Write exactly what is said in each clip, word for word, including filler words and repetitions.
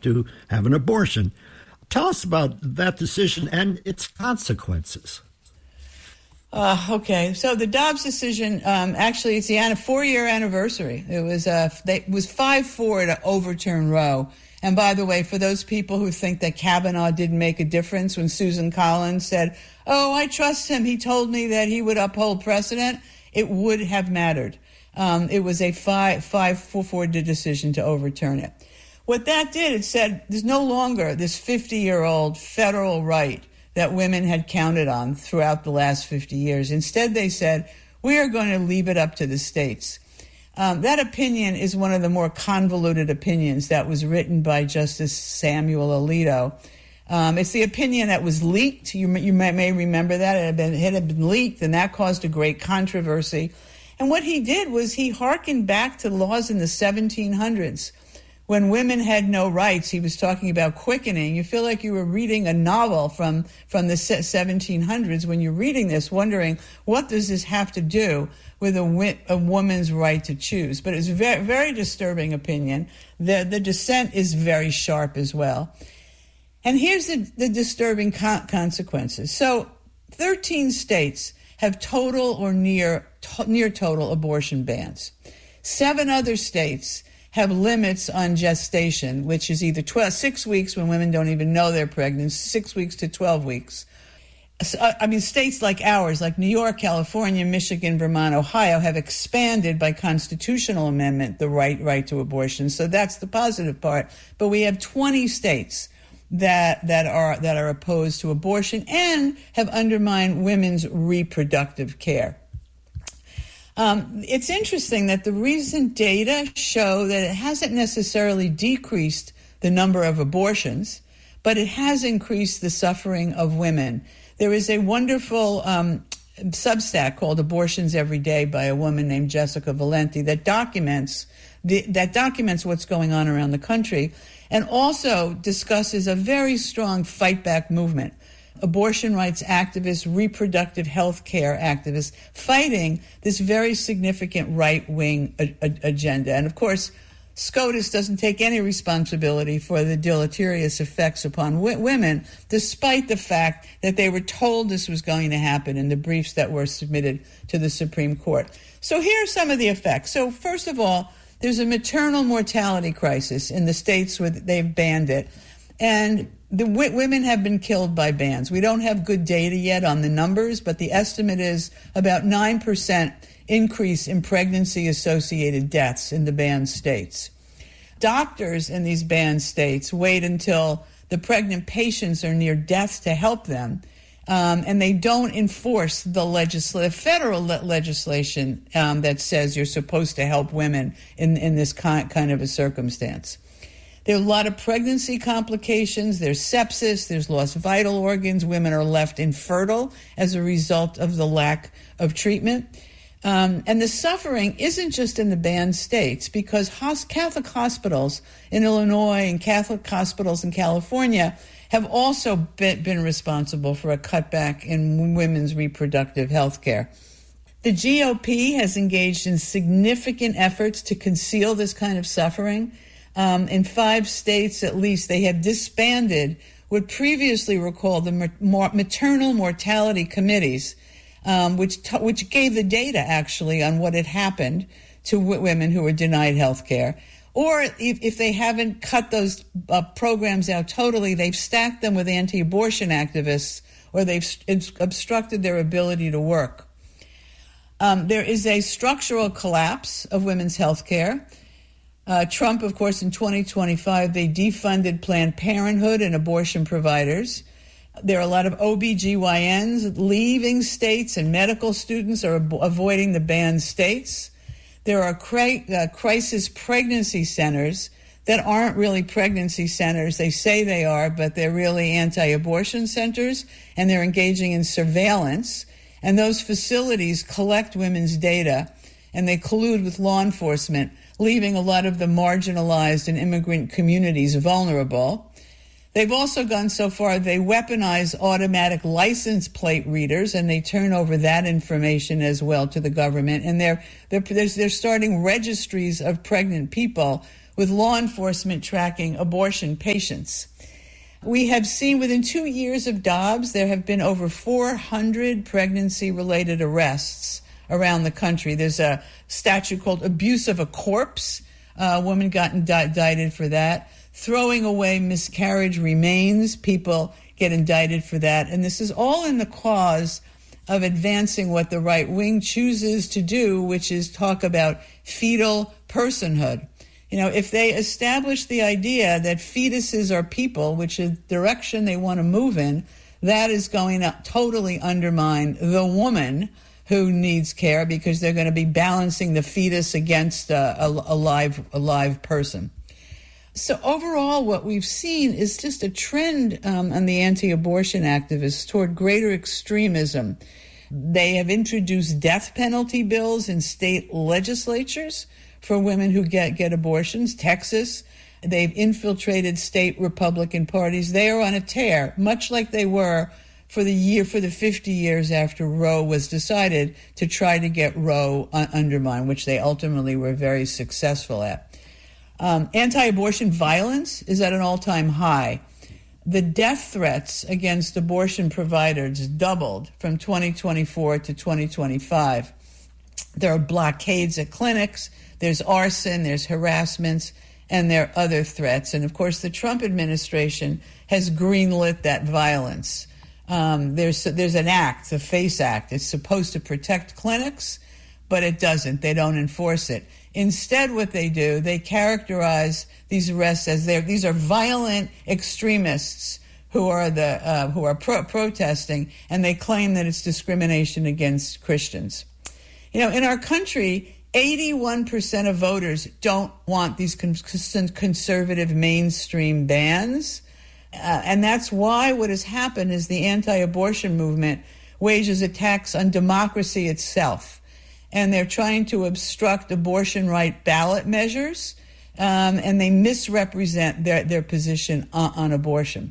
to have an abortion. Tell us about that decision and its consequences. Uh, okay, so the Dobbs decision, um, actually, it's the four-year anniversary. It was uh, they, it was five four to overturn Roe. And by the way, for those people who think that Kavanaugh didn't make a difference when Susan Collins said, oh, I trust him, he told me that he would uphold precedent, it would have mattered. Um, it was a five, five, four, four decision to overturn it. What that did, it said there's no longer this fifty-year-old federal right that women had counted on throughout the last fifty years. Instead, they said, we are going to leave it up to the states. Um, that opinion is one of the more convoluted opinions that was written by Justice Samuel Alito. Um, it's the opinion that was leaked. You, you may, may remember that. It had, been, it had been leaked, and that caused a great controversy. And what he did was he hearkened back to laws in the seventeen hundreds. When women had no rights, he was talking about quickening. You feel like you were reading a novel from, from the seventeen hundreds when you're reading this, wondering, what does this have to do with a, a woman's right to choose? But it's a very, very disturbing opinion. The, the dissent is very sharp as well. And here's the, the disturbing con- consequences. So thirteen states have total or near, to, near total abortion bans. Seven other states have limits on gestation, which is either twelve, six weeks when women don't even know they're pregnant, six weeks to twelve weeks. So, I mean, states like ours, like New York, California, Michigan, Vermont, Ohio, have expanded by constitutional amendment the right right to abortion. So that's the positive part. But we have twenty states that that are that are opposed to abortion and have undermined women's reproductive care. Um, it's interesting that the recent data show that it hasn't necessarily decreased the number of abortions, but it has increased the suffering of women. There is a wonderful um, Substack called Abortions Every Day by a woman named Jessica Valenti that documents the, that documents what's going on around the country and also discusses a very strong fight back movement. Abortion rights activists, reproductive health care activists fighting this very significant right-wing a- a- agenda. And of course, SCOTUS doesn't take any responsibility for the deleterious effects upon w- women, despite the fact that they were told this was going to happen in the briefs that were submitted to the Supreme Court. So here are some of the effects. So first of all, there's a maternal mortality crisis in the states where they've banned it. And the w- women have been killed by bans. We don't have good data yet on the numbers, but the estimate is about nine percent increase in pregnancy-associated deaths in the banned states. Doctors in these banned states wait until the pregnant patients are near death to help them, um, and they don't enforce the legisl- federal le- legislation um, that says you're supposed to help women in, in this kind, kind of a circumstance. There are a lot of pregnancy complications. There's sepsis. There's lost vital organs. Women are left infertile as a result of the lack of treatment. Um, and the suffering isn't just in the banned states, because hos- Catholic hospitals in Illinois and Catholic hospitals in California have also been, been responsible for a cutback in women's reproductive health care. The G O P has engaged in significant efforts to conceal this kind of suffering. Um, in five states, at least, they have disbanded what previously were called the ma- maternal mortality committees, um, which t- which gave the data, actually, on what had happened to w- women who were denied health care. Or if, if they haven't cut those uh, programs out totally, they've stacked them with anti-abortion activists, or they've st- obstructed their ability to work. Um, there is a structural collapse of women's health care. Uh, Trump, of course, in twenty twenty-five, they defunded Planned Parenthood and abortion providers. There are a lot of O B G Y Ns leaving states, and medical students are ab- avoiding the banned states. There are cri- uh, crisis pregnancy centers that aren't really pregnancy centers. They say they are, but they're really anti-abortion centers, and they're engaging in surveillance. And those facilities collect women's data, and they collude with law enforcement, leaving a lot of the marginalized and immigrant communities vulnerable. They've also gone so far, they weaponize automatic license plate readers, and they turn over that information as well to the government. And they're, they're, they're starting registries of pregnant people with law enforcement tracking abortion patients. We have seen within two years of Dobbs, there have been over four hundred pregnancy-related arrests around the country. There's a statute called abuse of a corpse. Uh, a woman got indicted for that. Throwing away miscarriage remains. People get indicted for that. And this is all in the cause of advancing what the right wing chooses to do, which is talk about fetal personhood. You know, if they establish the idea that fetuses are people, which is the direction they want to move in, that is going to totally undermine the woman who needs care, because they're going to be balancing the fetus against a, a, a, live, a live person. So overall, what we've seen is just a trend um, on the anti-abortion activists toward greater extremism. They have introduced death penalty bills in state legislatures for women who get, get abortions. Texas, they've infiltrated state Republican parties. They are on a tear, much like they were for the year, for the fifty years after Roe was decided, to try to get Roe un- undermined, which they ultimately were very successful at. Um, anti-abortion violence is at an all-time high. The death threats against abortion providers doubled from twenty twenty-four to twenty twenty-five. There are blockades at clinics, there's arson, there's harassments, and there are other threats. And of course, the Trump administration has greenlit that violence. Um, there's there's an act, the FACE Act. It's supposed to protect clinics, but it doesn't. They don't enforce it. Instead, what they do, they characterize these arrests as they're, these are violent extremists who are the uh, who are pro- protesting, and they claim that it's discrimination against Christians. You know, in our country, eighty-one percent of voters don't want these con- conservative mainstream bans. Uh, and that's why what has happened is the anti-abortion movement wages attacks on democracy itself. And they're trying to obstruct abortion right ballot measures, um, and they misrepresent their, their position on, on abortion.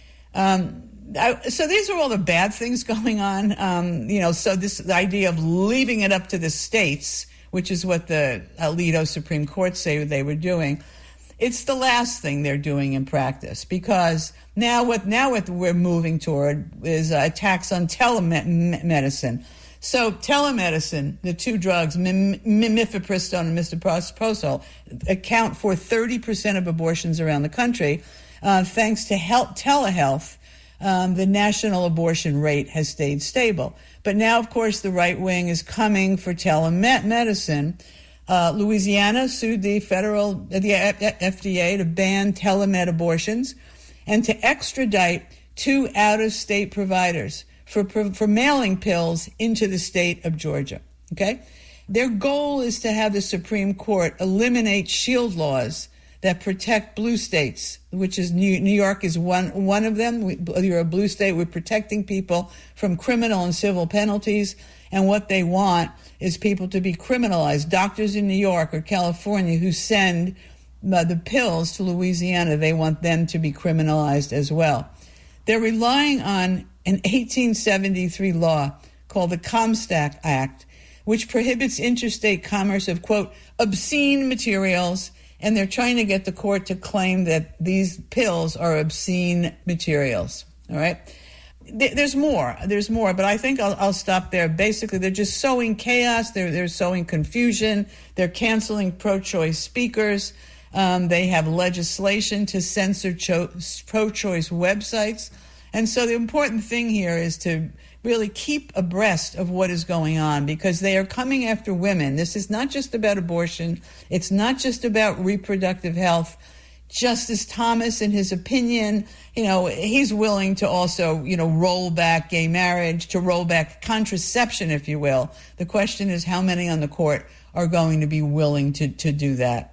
Um, I, so these are all the bad things going on. Um, you know, so this the idea of leaving it up to the states, which is what the Alito Supreme Court say they were doing. It's the last thing they're doing in practice, because now what now what we're moving toward is uh, attacks on telemedicine. So telemedicine, the two drugs, mifepristone and misoprostol, account for thirty percent of abortions around the country. Uh, thanks to health, telehealth, um, the national abortion rate has stayed stable. But now, of course, the right wing is coming for telemedicine. Uh, Louisiana sued the federal, the F D A to ban telemed abortions and to extradite two out-of-state providers for for mailing pills into the state of Georgia. Okay, their goal is to have the Supreme Court eliminate shield laws that protect blue states, which is New, New York is one one of them. We, you're a blue state. We're protecting people from criminal and civil penalties. And what they want is people to be criminalized. Doctors in New York or California who send uh, the pills to Louisiana, they want them to be criminalized as well. They're relying on an eighteen seventy-three law called the Comstock Act, which prohibits interstate commerce of, quote, obscene materials. And they're trying to get the court to claim that these pills are obscene materials. All right. There's more. There's more, but I think I'll, I'll stop there. Basically, they're just sowing chaos. They're they're sowing confusion. They're canceling pro-choice speakers. Um, they have legislation to censor cho- pro-choice websites. And so the important thing here is to really keep abreast of what is going on, because they are coming after women. This is not just about abortion. It's not just about reproductive health. Justice Thomas, in his opinion, you know, he's willing to also, you know, roll back gay marriage, to roll back contraception, if you will. The question is how many on the court are going to be willing to, to do that.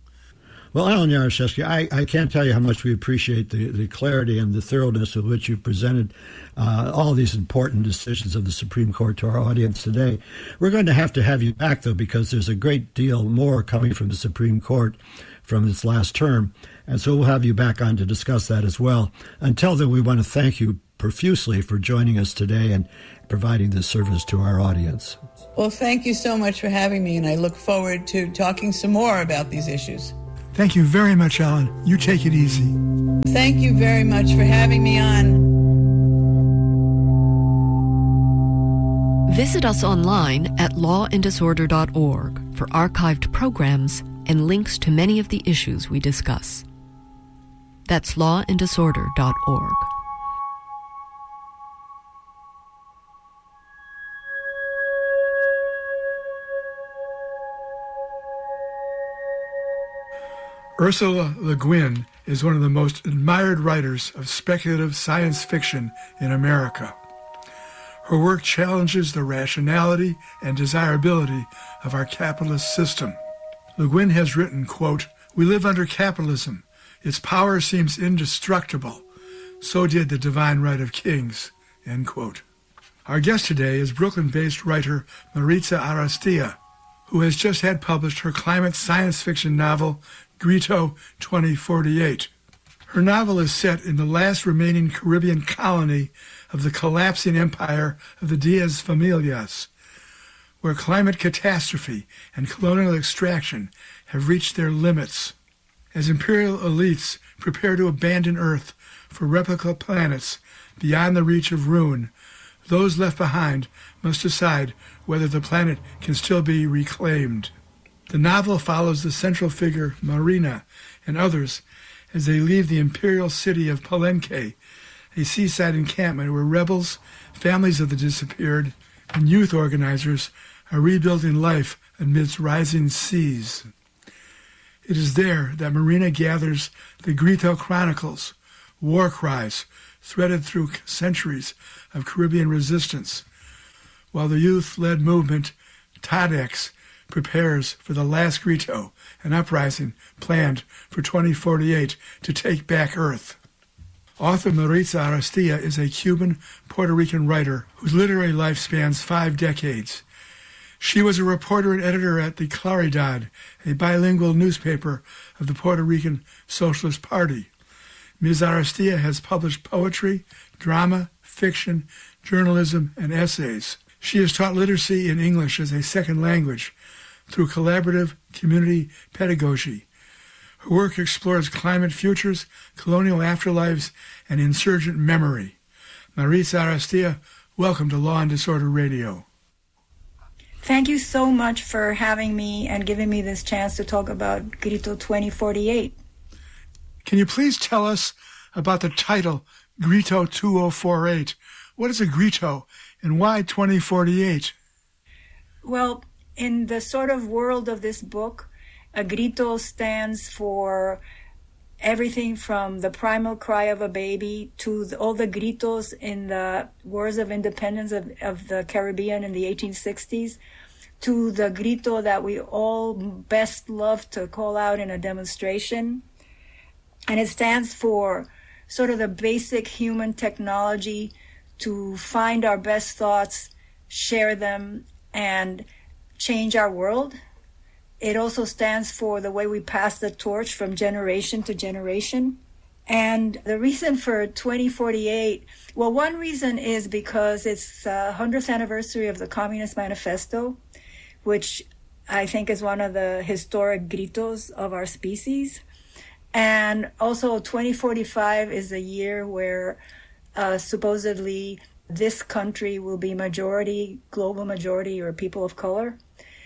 Well, Ellen Yaroshevsky, I, I can't tell you how much we appreciate the, the clarity and the thoroughness with which you presented uh, all these important decisions of the Supreme Court to our audience today. We're going to have to have you back, though, because there's a great deal more coming from the Supreme Court from its last term, and so we'll have you back on to discuss that as well. Until then, we want to thank you profusely for joining us today and providing this service to our audience. Well, thank you so much for having me, and I look forward to talking some more about these issues. Thank you very much, Ellen. You take it easy. Thank you very much for having me on. Visit us online at law and disorder dot org for archived programs and links to many of the issues we discuss. That's law and disorder dot org. Ursula Le Guin is one of the most admired writers of speculative science fiction in America. Her work challenges the rationality and desirability of our capitalist system. Le Guin has written, quote, "We live under capitalism. Its power seems indestructible. So did the divine right of kings," end quote. Our guest today is Brooklyn-based writer Maritza Araztia, who has just had published her climate science fiction novel, Grito twenty forty-eight. Her novel is set in the last remaining Caribbean colony of the collapsing empire of the Diaz Familias, where climate catastrophe and colonial extraction have reached their limits. As imperial elites prepare to abandon Earth for replica planets beyond the reach of ruin, those left behind must decide whether the planet can still be reclaimed. The novel follows the central figure, Marina, and others as they leave the imperial city of Palenque, a seaside encampment where rebels, families of the disappeared, and youth organizers are rebuilding life amidst rising seas. It is there that Marina gathers the Grito Chronicles, war cries threaded through centuries of Caribbean resistance, while the youth-led movement, Tadex, prepares for the last Grito, an uprising planned for twenty forty-eight to take back Earth. Author Maritza Araztia is a Cuban-Puerto Rican writer whose literary life spans five decades. She was a reporter and editor at the Claridad, a bilingual newspaper of the Puerto Rican Socialist Party. Miz Araztia has published poetry, drama, fiction, journalism, and essays. She has taught literacy in English as a second language through collaborative community pedagogy. Her work explores climate futures, colonial afterlives, and insurgent memory. Maritza Araztia, welcome to Law and Disorder Radio. Thank you so much for having me and giving me this chance to talk about Grito twenty forty-eight. Can you please tell us about the title, Grito twenty forty-eight? What is a Grito, and why twenty forty-eight? Well, in the sort of world of this book, a grito stands for everything from the primal cry of a baby to the, all the gritos in the wars of independence of, of the Caribbean in the eighteen sixties, to the grito that we all best love to call out in a demonstration. And it stands for sort of the basic human technology to find our best thoughts, share them, and change our world. It also stands for the way we pass the torch from generation to generation. And the reason for twenty forty-eight, well, one reason is because it's the one hundredth anniversary of the Communist Manifesto, which I think is one of the historic gritos of our species. And also twenty forty-five is a year where uh, supposedly this country will be majority, global majority, or people of color.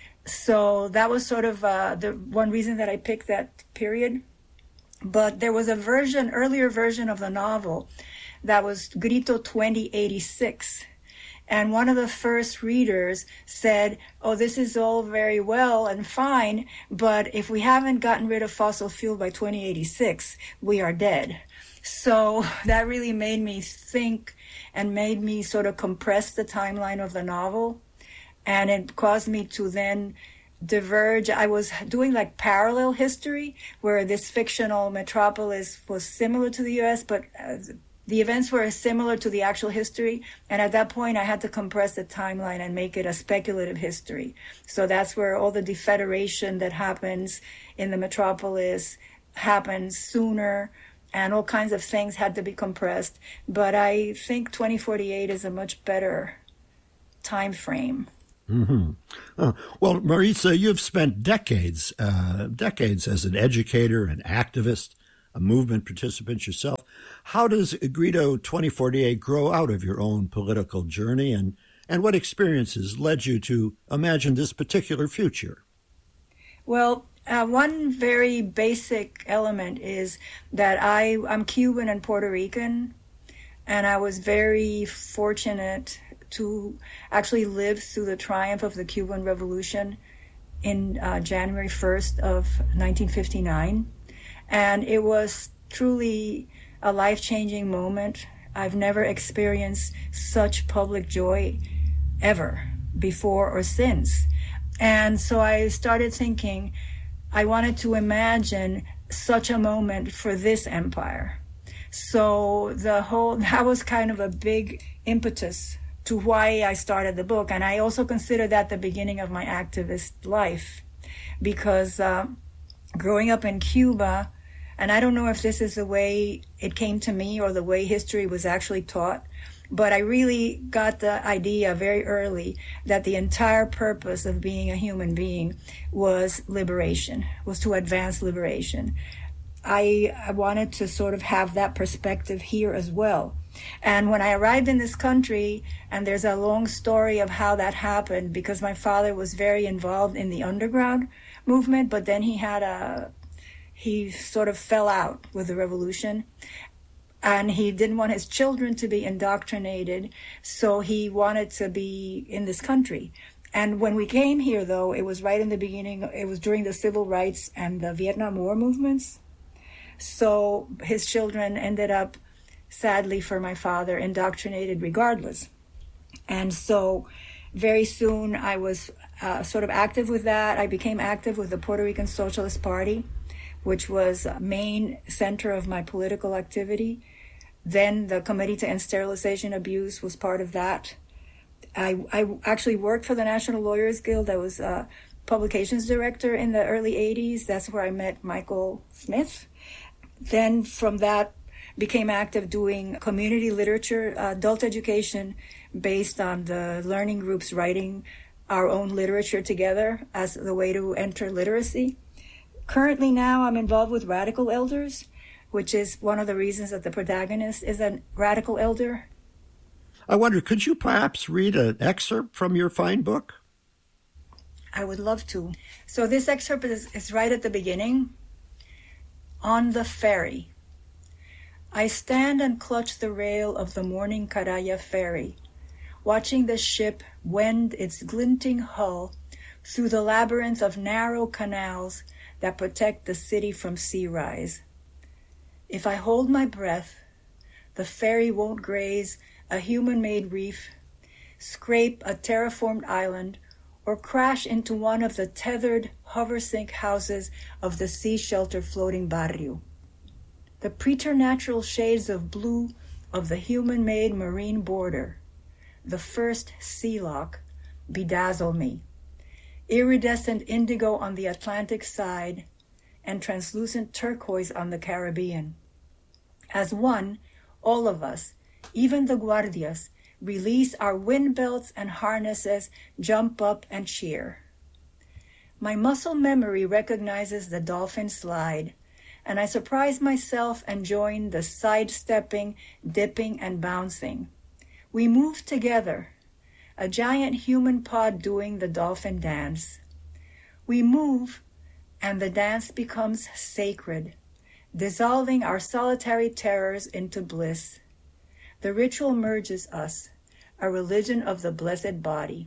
So that was sort of uh, the one reason that I picked that period. But there was a version, earlier version of the novel that was Grito twenty eighty-six. And one of the first readers said, oh, this is all very well and fine, but if we haven't gotten rid of fossil fuel by twenty eighty-six, we are dead. So that really made me think and made me sort of compress the timeline of the novel. And it caused me to then diverge. I was doing like parallel history where this fictional metropolis was similar to the U S, but uh, the events were similar to the actual history. And at that point, I had to compress the timeline and make it a speculative history. So that's where all the defederation that happens in the metropolis happens sooner, and all kinds of things had to be compressed. But I think twenty forty-eight is a much better time frame. Mm-hmm. Uh, well, Maritza, you've spent decades, uh, decades as an educator, an activist, a movement participant yourself. How does Grito twenty forty-eight grow out of your own political journey, and, and what experiences led you to imagine this particular future? Well, uh, one very basic element is that I, I'm Cuban and Puerto Rican, and I was very fortunate to actually live through the triumph of the Cuban Revolution in uh, January first of nineteen fifty-nine. And it was truly a life-changing moment. I've never experienced such public joy ever before or since. And so I started thinking, I wanted to imagine such a moment for this empire. So the whole, that was kind of a big impetus to why I started the book. And I also consider that the beginning of my activist life, because uh, growing up in Cuba, and I don't know if this is the way it came to me or the way history was actually taught, but I really got the idea very early that the entire purpose of being a human being was liberation, was to advance liberation. I, I wanted to sort of have that perspective here as well. And when I arrived in this country, and there's a long story of how that happened, because my father was very involved in the underground movement, but then he had a, he sort of fell out with the revolution. And he didn't want his children to be indoctrinated, so he wanted to be in this country. And when we came here, though, it was right in the beginning, it was during the civil rights and the Vietnam War movements. So his children ended up, sadly for my father, indoctrinated regardless. And so very soon I was uh, sort of active with that. I became active with the Puerto Rican Socialist Party, which was a main center of my political activity. Then the Committee to End Sterilization Abuse was part of that. I, I actually worked for the National Lawyers Guild. I was a publications director in the early eighties. That's where I met Michael Smith. Then from that, became active doing community literature, uh, adult education, based on the learning groups writing our own literature together as the way to enter literacy. Currently now I'm involved with Radical Elders, which is one of the reasons that the protagonist is a radical elder. I wonder, could you perhaps read an excerpt from your fine book? I would love to. So this excerpt is, is right at the beginning. On the ferry. I stand and clutch the rail of the morning Caraya ferry, watching the ship wend its glinting hull through the labyrinth of narrow canals that protect the city from sea rise. If I hold my breath, the ferry won't graze a human-made reef, scrape a terraformed island, or crash into one of the tethered hover-sink houses of the sea-shelter floating barrio. The preternatural shades of blue of the human-made marine border, the first sea lock, bedazzle me. Iridescent indigo on the Atlantic side and translucent turquoise on the Caribbean. As one, all of us, even the guardias, release our wind belts and harnesses, jump up and cheer. My muscle memory recognizes the dolphin slide, and I surprise myself and join the sidestepping, dipping, and bouncing. We move together, a giant human pod doing the dolphin dance. We move, and the dance becomes sacred, dissolving our solitary terrors into bliss. The ritual merges us, a religion of the blessed body.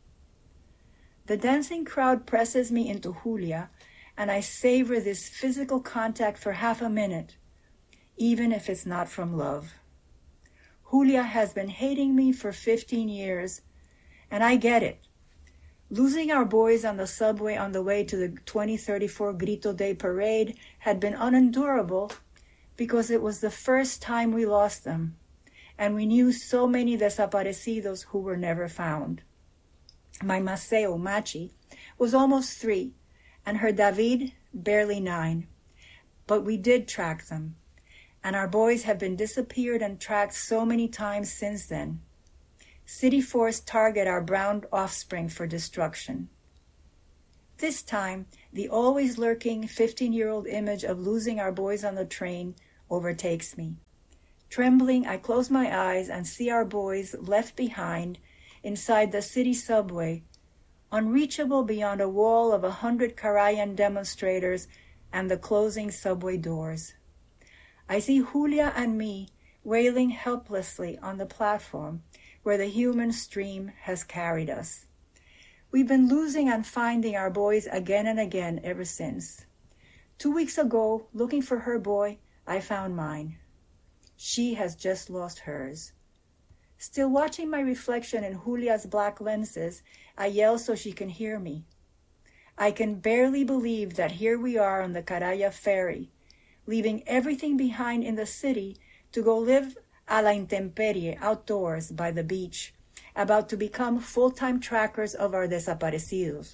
The dancing crowd presses me into Julia, and I savor this physical contact for half a minute, even if it's not from love. Julia has been hating me for fifteen years, and I get it. Losing our boys on the subway on the way to the twenty thirty-four Grito Day parade had been unendurable because it was the first time we lost them, and we knew so many desaparecidos who were never found. My Maceo, Machi, was almost three, and her David barely nine. But we did track them, and our boys have been disappeared and tracked so many times since then. city force target our brown offspring for destruction. This time, the always lurking fifteen-year-old image of losing our boys on the train overtakes me. Trembling, I close my eyes and see our boys left behind inside the city subway, unreachable beyond a wall of a hundred Karayan demonstrators and the closing subway doors. I see Julia and me wailing helplessly on the platform where the human stream has carried us. We've been losing and finding our boys again and again ever since. Two weeks ago, looking for her boy, I found mine. She has just lost hers. Still watching my reflection in Julia's black lenses, I yell so she can hear me. I can barely believe that here we are on the Caraya ferry, leaving everything behind in the city to go live a la intemperie outdoors by the beach, about to become full-time trackers of our desaparecidos.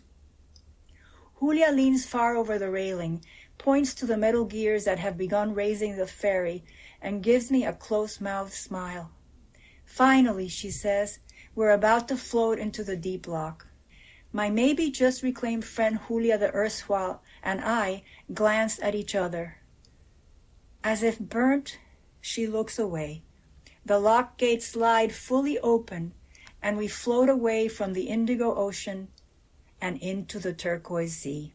Julia leans far over the railing, points to the metal gears that have begun raising the ferry, and gives me a close-mouthed smile. Finally, she says, we're about to float into the deep lock. My maybe just reclaimed friend Julia the erstwhile and I glance at each other. As if burnt, she looks away. The lock gates slide fully open, and we float away from the indigo ocean and into the turquoise sea.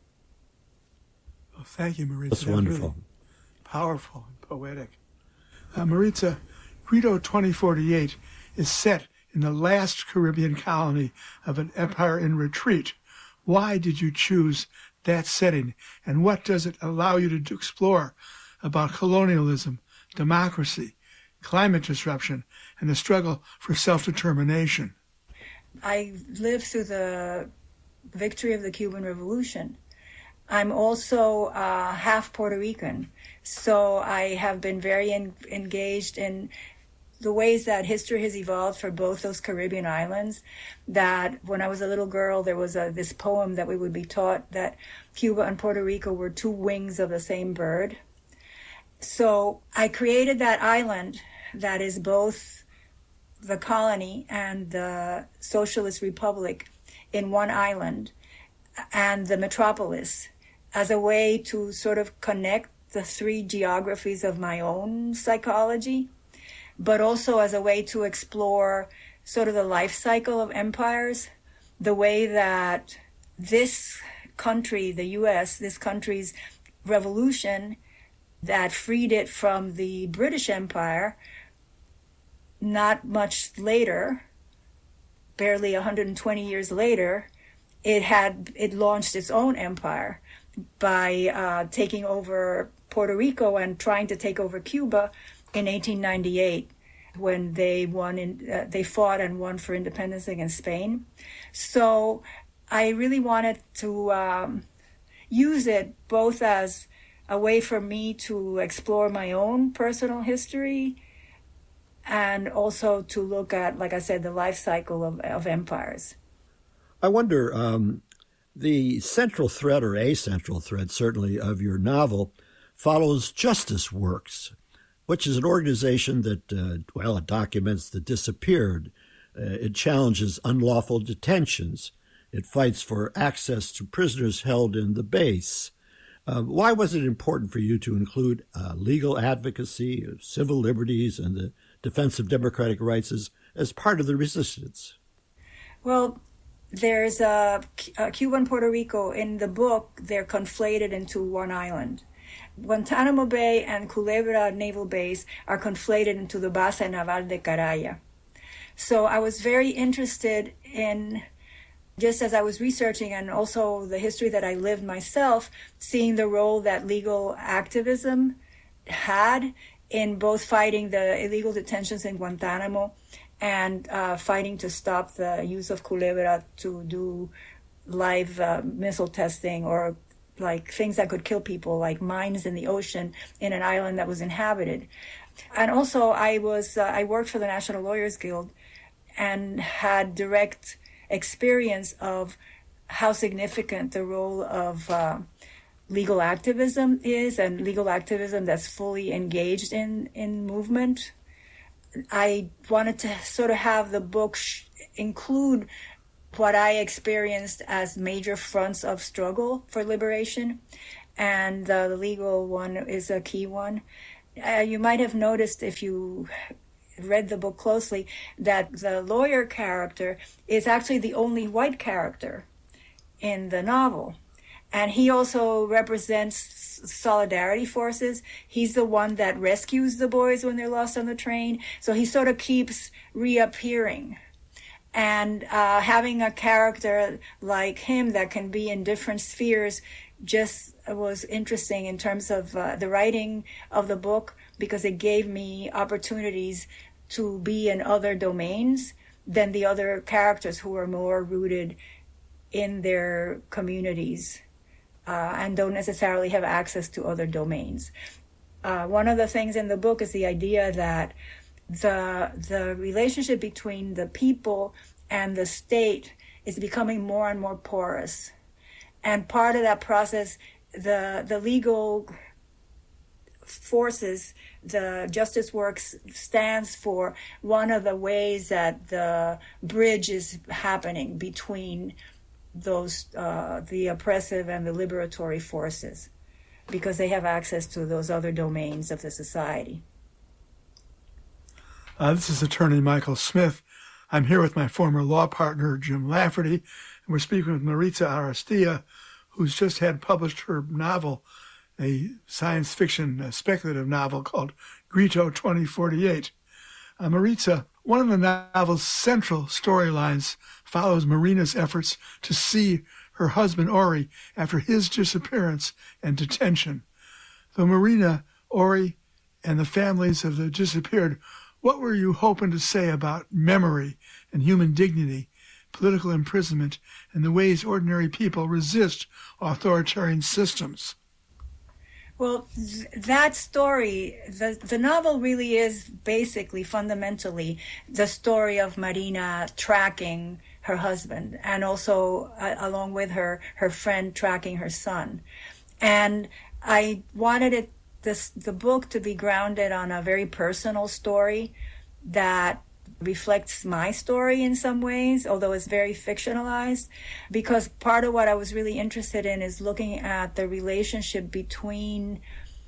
Well, thank you, Maritza. That's wonderful. Really powerful and poetic. Uh, Maritza, Grito twenty forty-eight is set in the last Caribbean colony of an empire in retreat. Why did you choose that setting, and what does it allow you to explore about colonialism, democracy, climate disruption, and the struggle for self-determination? I lived through the victory of the Cuban Revolution. I'm also uh, half Puerto Rican, so I have been very en- engaged in the ways that history has evolved for both those Caribbean islands. That when I was a little girl, there was a, this poem that we would be taught that Cuba and Puerto Rico were two wings of the same bird. So I created that island that is both the colony and the Socialist Republic in one island, and the metropolis, as a way to sort of connect the three geographies of my own psychology, but also as a way to explore sort of the life cycle of empires, the way that this country, the U S, this country's revolution that freed it from the British Empire, not much later, barely one hundred twenty years later, it had it launched its own empire by uh, taking over Puerto Rico and trying to take over Cuba in eighteen ninety-eight, when they won in, uh, they fought and won for independence against Spain. So I really wanted to um, use it both as a way for me to explore my own personal history, and also to look at, like I said, the life cycle of, of empires. I wonder, um, the central thread, or a central thread certainly, of your novel follows Justice Works, which is an organization that, uh, well, it documents the disappeared. Uh, it challenges unlawful detentions. It fights for access to prisoners held in the base. Uh, why was it important for you to include uh, legal advocacy, civil liberties, and the defense of democratic rights as, as part of the resistance? Well, there's a, a Cuba and Puerto Rico. In the book, they're conflated into one island. Guantanamo Bay and Culebra Naval Base are conflated into the Base Naval de Caraya. So I was very interested in, just as I was researching, and also the history that I lived myself, seeing the role that legal activism had in both fighting the illegal detentions in Guantanamo and uh, fighting to stop the use of Culebra to do live uh, missile testing, or like things that could kill people, like mines in the ocean in an island that was inhabited. And also I was uh, I worked for the National Lawyers Guild and had direct experience of how significant the role of uh, legal activism is, and legal activism that's fully engaged in, in movement. I wanted to sort of have the book sh- include what I experienced as major fronts of struggle for liberation, and uh, the legal one is a key one. Uh, you might have noticed, if you read the book closely, that the lawyer character is actually the only white character in the novel. And he also represents solidarity forces. He's the one that rescues the boys when they're lost on the train. So he sort of keeps reappearing. And uh, having a character like him that can be in different spheres just was interesting in terms of uh, the writing of the book, because it gave me opportunities to be in other domains than the other characters who are more rooted in their communities uh, and don't necessarily have access to other domains. Uh, one of the things in the book is the idea that the the relationship between the people and the state is becoming more and more porous. And part of that process, the the legal forces, the Justice Works stands for one of the ways that the bridge is happening between those uh, the oppressive and the liberatory forces, because they have access to those other domains of the society. Uh, this is attorney Michael Smith. I'm here with my former law partner, Jim Lafferty, and we're speaking with Maritza Ariztía, who's just had published her novel, a science fiction a speculative novel called Grito twenty forty-eight. Uh, Maritza, one of the novel's central storylines follows Marina's efforts to see her husband Ori after his disappearance and detention. Though Marina, Ori, and the families of the disappeared, what were you hoping to say about memory and human dignity, political imprisonment, and the ways ordinary people resist authoritarian systems? Well, th- that story, the, the novel really is basically, fundamentally, the story of Marina tracking her husband, and also, uh, along with her, her friend tracking her son. And I wanted it this the book to be grounded on a very personal story that reflects my story in some ways, although it's very fictionalized, because part of what I was really interested in is looking at the relationship between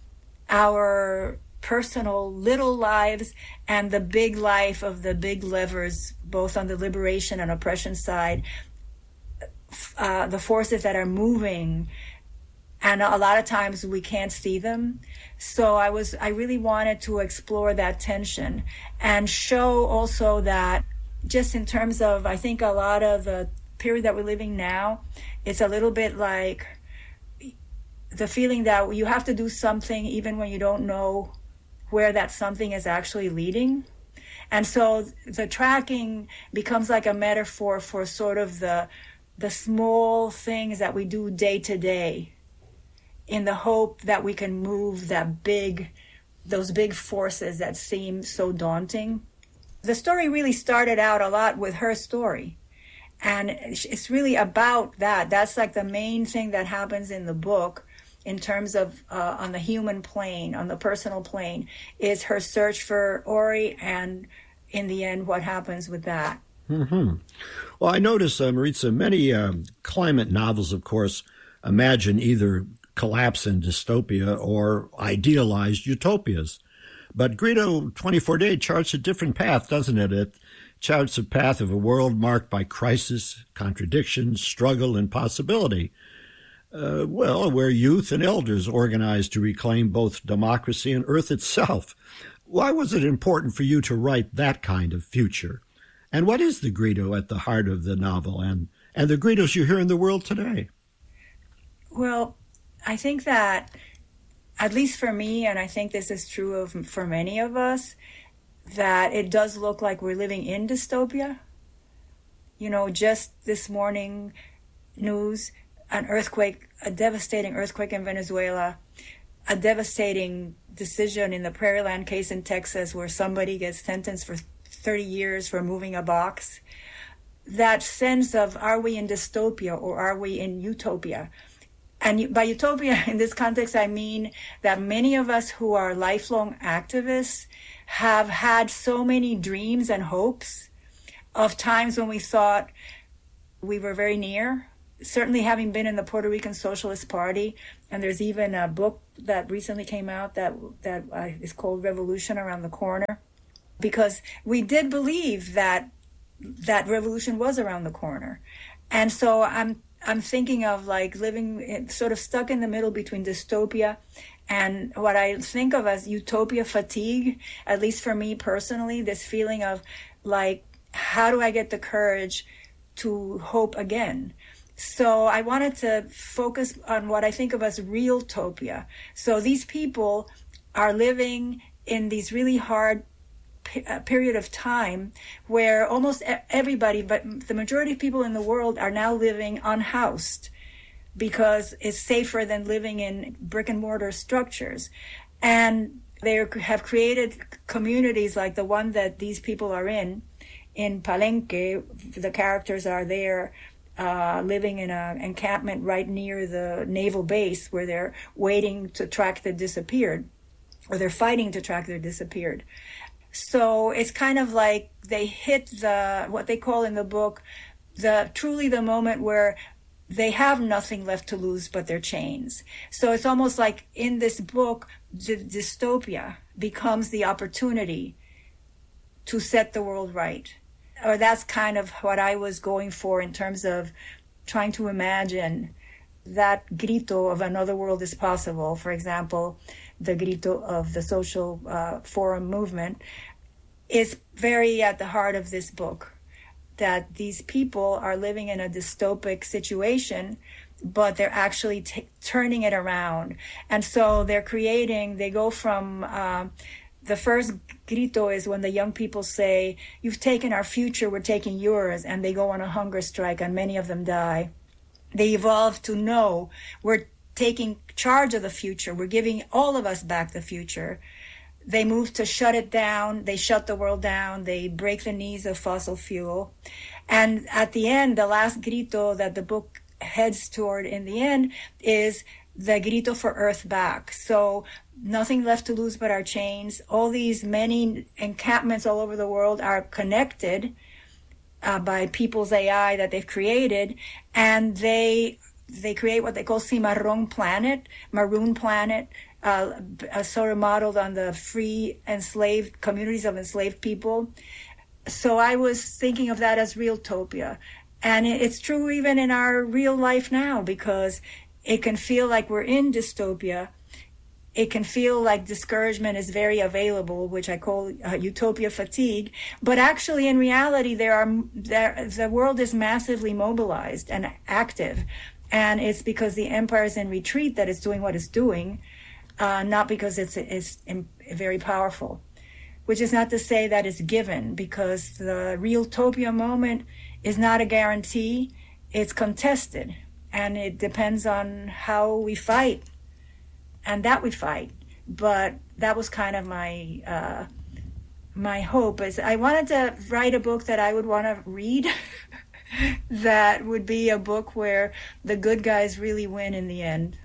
our personal little lives and the big life of the big levers, both on the liberation and oppression side, uh, the forces that are moving. And a lot of times we can't see them. So I was, I really wanted to explore that tension and show also that just in terms of, I think a lot of the period that we're living now, it's a little bit like the feeling that you have to do something even when you don't know where that something is actually leading. And so the tracking becomes like a metaphor for sort of the, the small things that we do day to day, in the hope that we can move that big, those big forces that seem so daunting. The story really started out a lot with her story. And it's really about that. That's like the main thing that happens in the book in terms of uh, on the human plane, on the personal plane, is her search for Ori, and in the end, what happens with that. Mm-hmm. Well, I notice, uh, Maritza, many um, climate novels, of course, imagine either collapse and dystopia or idealized utopias. But Grito twenty forty-eight charts a different path, doesn't it? It charts a path of a world marked by crisis, contradiction, struggle, and possibility. Uh, well, where youth and elders organize to reclaim both democracy and Earth itself. Why was it important for you to write that kind of future? And what is the Grito at the heart of the novel and, and the Gritos you hear in the world today? Well, I think that, at least for me, and I think this is true of for many of us, that it does look like we're living in dystopia. You know, just this morning, news, an earthquake, a devastating earthquake in Venezuela, a devastating decision in the Prairieland case in Texas where somebody gets sentenced for thirty years for moving a box. That sense of, are we in dystopia or are we in utopia? And by utopia, in this context, I mean that many of us who are lifelong activists have had so many dreams and hopes of times when we thought we were very near. Certainly having been in the Puerto Rican Socialist Party, and there's even a book that recently came out that that uh, is called Revolution Around the Corner, because we did believe that that revolution was around the corner. And so I'm I'm thinking of like living in, sort of stuck in the middle between dystopia and what I think of as utopia fatigue, at least for me personally, this feeling of like, how do I get the courage to hope again? So I wanted to focus on what I think of as real-topia. So these people are living in these really hard p- period of time where almost everybody, but the majority of people in the world are now living unhoused because it's safer than living in brick and mortar structures. And they have created communities like the one that these people are in. In Palenque, the characters are there Uh, living in an encampment right near the naval base where they're waiting to track the disappeared, or they're fighting to track the disappeared. So it's kind of like they hit the, what they call in the book, the truly the moment where they have nothing left to lose but their chains. So it's almost like in this book, the dystopia becomes the opportunity to set the world right. Or that's kind of what I was going for in terms of trying to imagine that grito of another world is possible. For example, the grito of the social uh, forum movement is very at the heart of this book, that these people are living in a dystopic situation, but they're actually t- turning it around. And so they're creating, they go from... Uh, The first grito is when the young people say, "You've taken our future, we're taking yours," and they go on a hunger strike, and many of them die. They evolve to know, we're taking charge of the future, we're giving all of us back the future. They move to shut it down, they shut the world down, they break the knees of fossil fuel. And at the end, the last grito that the book heads toward in the end is the grito for Earth back. So nothing left to lose but our chains. All these many encampments all over the world are connected uh, by people's A I that they've created, and they they create what they call Cimarron Planet, Maroon Planet, uh, uh, sort of modeled on the free enslaved communities of enslaved people. So I was thinking of that as real-topia. And it's true even in our real life now, because it can feel like we're in dystopia. It can feel like discouragement is very available, which I call uh, utopia fatigue. But actually, in reality, there are there, the world is massively mobilized and active. And it's because the empire is in retreat that it's doing what it's doing, uh, not because it's, it's very powerful. Which is not to say that it's given, because the real-topia moment is not a guarantee. It's contested. And it depends on how we fight, and that we fight. But that was kind of my uh, my hope. Is I wanted to write a book that I would want to read, that would be a book where the good guys really win in the end.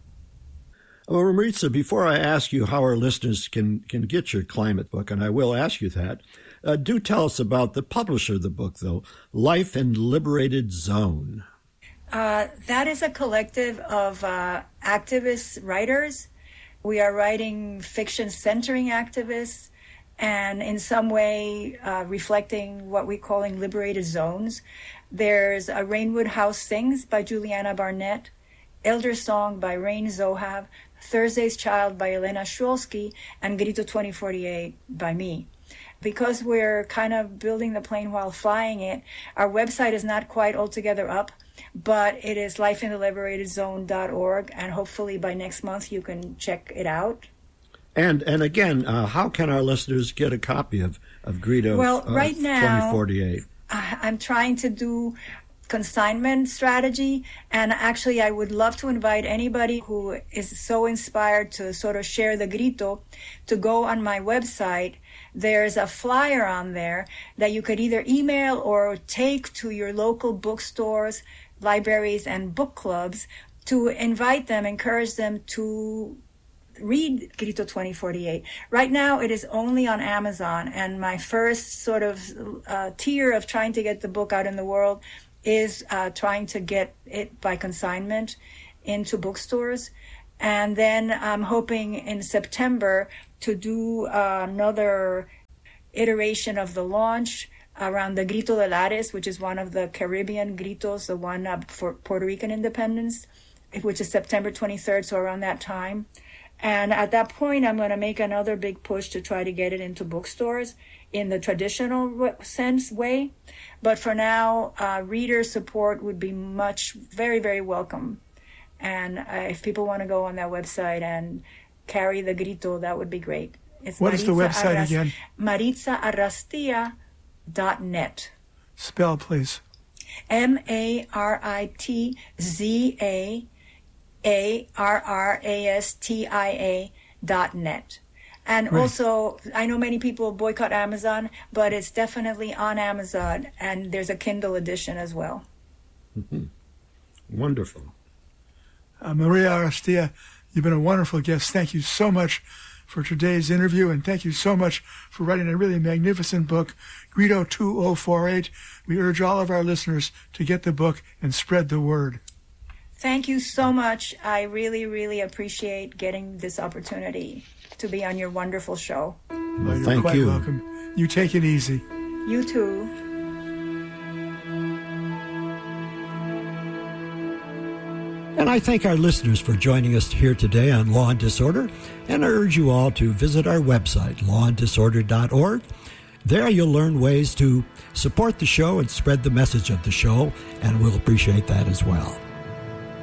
Well, Maritza, before I ask you how our listeners can, can get your climate book, and I will ask you that, uh, do tell us about the publisher of the book, though, Life in Liberated Zone. Uh, that is a collective of uh, activist writers. We are writing fiction centering activists and in some way uh, reflecting what we're calling liberated zones. There's a Rainwood House Sings by Juliana Barnett, Elder Song by Rain Zohab, Thursday's Child by Elena Shulsky, and Grito twenty forty-eight by me. Because we're kind of building the plane while flying it, our website is not quite altogether up, but it is life in the liberated zone dot org, and hopefully by next month you can check it out. And and again, uh, how can our listeners get a copy of, of Grito well, uh, right now, twenty forty-eight? I'm trying to do consignment strategy, and actually I would love to invite anybody who is so inspired to sort of share the grito to go on my website. There's a flyer on there that you could either email or take to your local bookstores, libraries, and book clubs to invite them, encourage them to read Grito twenty forty-eight. Right now, it is only on Amazon, and my first sort of uh, tier of trying to get the book out in the world is uh, trying to get it by consignment into bookstores. And then I'm hoping in September to do uh, another iteration of the launch around the Grito de Lares, which is one of the Caribbean gritos, the one uh, for Puerto Rican independence, which is September twenty-third, so around that time. And at that point, I'm going to make another big push to try to get it into bookstores in the traditional sense way. But for now, uh, reader support would be much, very, very welcome. And uh, if people want to go on that website and carry the grito, that would be great. It's what is the website Arras- again? Maritza Arrastia dot net. Spell, please. M A R I T Z A A R R A S T I A dot net. And Right. also, I know many people boycott Amazon, but it's definitely on Amazon, and there's a Kindle edition as well. Mm-hmm. Wonderful. Uh, Maria Arrastia, you've been a wonderful guest. Thank you so much for today's interview, and thank you so much for writing a really magnificent book, Grito two thousand forty-eight. We urge all of our listeners to get the book and spread the word. Thank you so much. I really, really appreciate getting this opportunity to be on your wonderful show. Well, you're thank quite you. welcome. You take it easy. You too. And I thank our listeners for joining us here today on Law and Disorder, and I urge you all to visit our website, law and disorder dot org. There you'll learn ways to support the show and spread the message of the show, and we'll appreciate that as well.